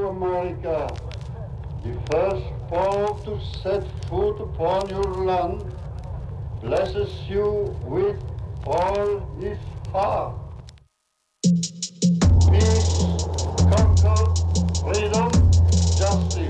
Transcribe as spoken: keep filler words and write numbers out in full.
you, America, the first foe to set foot upon your land, blesses you with all his heart.